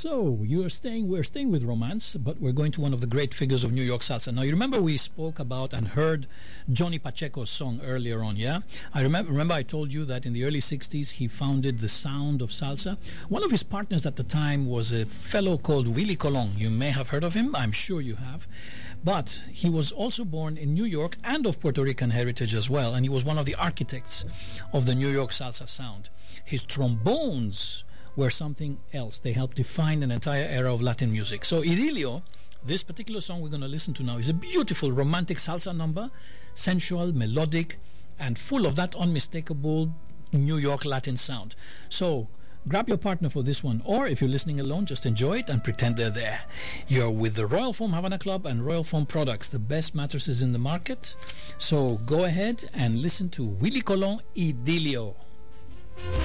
So we're staying with romance, but we're going to one of the great figures of New York salsa. Now, you remember we spoke about and heard Johnny Pacheco's song earlier on, yeah? I remember I told you that in the early 60s he founded the sound of salsa. One of his partners at the time was a fellow called Willie Colon. You may have heard of him, I'm sure you have. But he was also born in New York and of Puerto Rican heritage as well, and he was one of the architects of the New York salsa sound. His trombones were something else. They helped define an entire era of Latin music. So Idilio, this particular song we're going to listen to now, is a beautiful romantic salsa number, sensual, melodic, and full of that unmistakable New York Latin sound. So grab your partner for this one, or if you're listening alone, just enjoy it and pretend they're there. You're with the Royal Foam Havana Club and Royal Foam Products, the best mattresses in the market. So go ahead and listen to Willie Colon, Idilio.